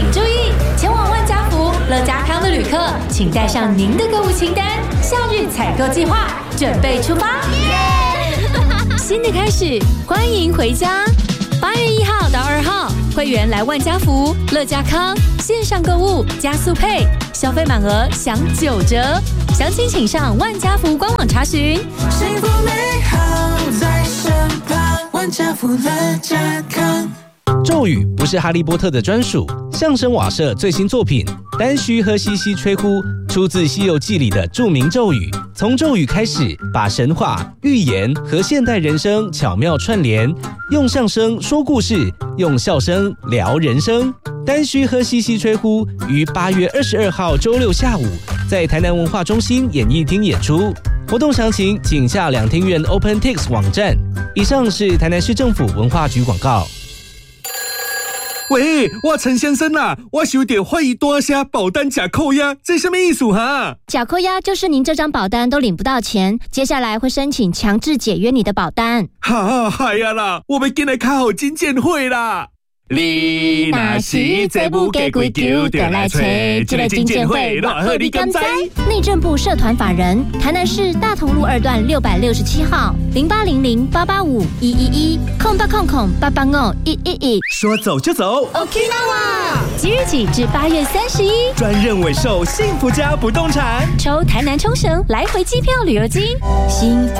请注意，前往万家福、乐家康的旅客，请带上您的购物清单，夏日采购计划，准备出发。新的开始，欢迎回家。8月1号到2号，会员来万家福、乐家康线上购物加速配，消费满额享9折。详情请上万家福官网查询。 幸福美好在身旁，万家福乐家康。 咒语不是哈利波特的专属，相声瓦舍最新作品《丹须喝西西吹呼》出自《西游记》里的著名咒语。从咒语开始，把神话、寓言和现代人生巧妙串联，用相声说故事，用笑声聊人生。丹须喝西西吹呼于8月22号周六下午在台南文化中心演艺厅演出。活动详情请下两厅院 OpenTix 网站。以上是台南市政府文化局广告。 喂，我陈先生啊，我收到怀疑大声保单假扣押，这什么意思哈？ 假扣押就是您这张保单都领不到钱，接下来会申请强制解约你的保单。 哈，嗨呀啦，我们进来开好金鉴会啦！你若是这不给归咎，就来找这个金鉴会，偌好你敢知？ 内政部社团法人台南市大同路2段667号0800-885-111-0800-885-111。 说走就走 Okinawa 即日起至8月31， 专任委售幸福家不动产， 抽台南冲绳来回机票旅游金，幸福